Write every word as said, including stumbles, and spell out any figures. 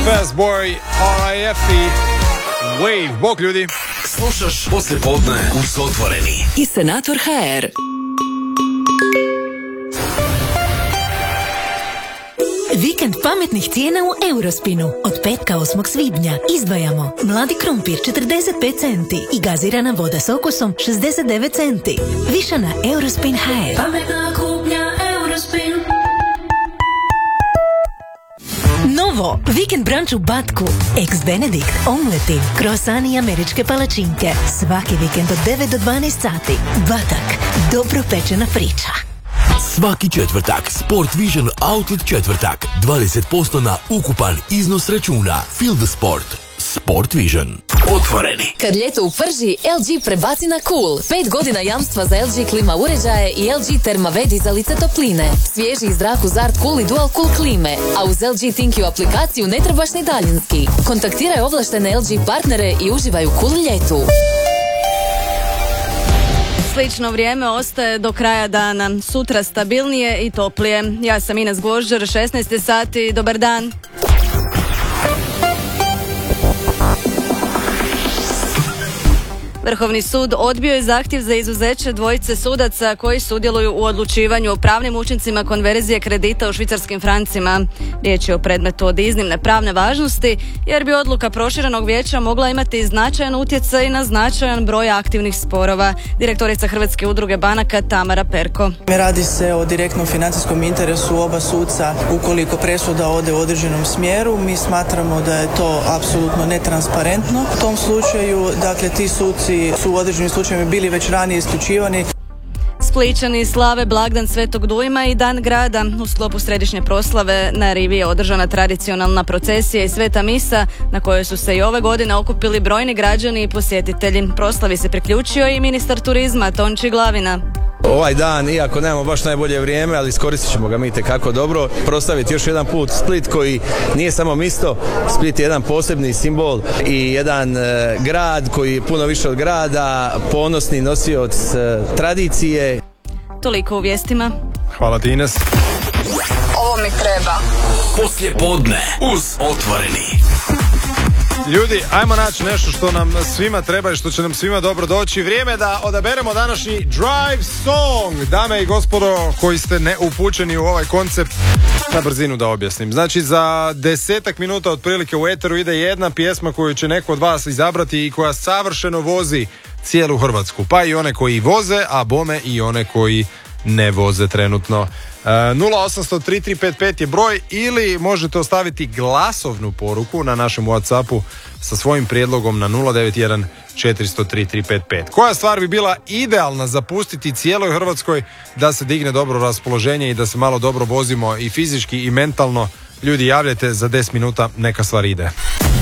Fast Boy, R I F i Wave. Bok ljudi. Slušaš poslijepodne uz Otvoreni i Senator ha er. Vikend pametnih cijena u Eurospinu. Od petka osmog svibnja izdvajamo mladi krumpir četrdeset pet centi i gazirana voda s okusom šezdeset devet centi. Više na Eurospin ha er. Pametna kupnja Eurospin. Novo, vikend brunch u Batku. Eggs Benedict, omleti, kroasani i američke palačinke. Svaki vikend od devet do dvanaest sati. Batak, dobro pečena priča. Svaki četvrtak Sport Vision Outlet četvrtak. dvadeset posto na ukupan iznos računa. Feel the sport. Sport Vision. Otvoreni. Kad ljeto u prži, el ge prebaci na cool. Pet godina jamstva za el ge klima uređaje i el ge Thermavedi za lice topline. Svježi zrak uz Art Cool i Dual Cool klime. A uz el ge ThinQ aplikaciju ne trebaš ni daljinski. Kontaktiraj ovlaštene el ge partnere i uživaj u cool ljetu. Slično vrijeme ostaje do kraja dana. Sutra stabilnije i toplije. Ja sam Ines Gvožđer, šesnaest sati. Dobar dan. Vrhovni sud odbio je zahtjev za izuzeće dvojice sudaca koji sudjeluju u odlučivanju o pravnim učincima konverzije kredita u švicarskim francima. Riječ je o predmetu od iznimne pravne važnosti, jer bi odluka proširenog vijeća mogla imati značajan utjecaj na značajan broj aktivnih sporova. Direktorica Hrvatske udruge banaka Tamara Perko. Radi se o direktnom financijskom interesu oba suca ukoliko presuda ode u određenom smjeru. Mi smatramo da je to apsolutno netransparentno. U tom slučaju, dakle, ti suci su u određenim slučajevima bili već ranije isključivani. Splićani slave blagdan Svetog Dujma i Dan grada. U sklopu središnje proslave na rivi je održana tradicionalna procesija i sveta misa na kojoj su se i ove godine okupili brojni građani i posjetitelji. Proslavi se priključio i ministar turizma Tonči Glavina. Ovaj dan, iako nemamo baš najbolje vrijeme, ali iskoristit ćemo ga mi itekako dobro, proslaviti još jedan put Split koji nije samo mjesto. Split je jedan posebni simbol i jedan e, grad koji je puno više od grada, ponosni nosioc e, tradicije. Toliko u vijestima. Hvala ti, Ines. Ovo mi treba. Poslijepodne uz Otvoreni. Ljudi, ajmo naći nešto što nam svima treba i što će nam svima dobro doći. Vrijeme da odaberemo današnji Drive Song. Dame i gospodo koji ste neupućeni u ovaj koncept, na brzinu da objasnim. Znači, za desetak minuta otprilike u eteru ide jedna pjesma koju će neko od vas izabrati i koja savršeno vozi cijelu Hrvatsku. Pa i one koji voze, a bome i one koji ne voze trenutno. nula osam nula nula tri tri pet pet je broj ili možete ostaviti glasovnu poruku na našem WhatsAppu sa svojim prijedlogom na nula devet jedan četiri nula nula tri tri pet pet. Koja stvar bi bila idealna za pustiti cijeloj Hrvatskoj da se digne dobro raspoloženje i da se malo dobro vozimo i fizički i mentalno? Ljudi, javljajte, za deset minuta neka stvar ide.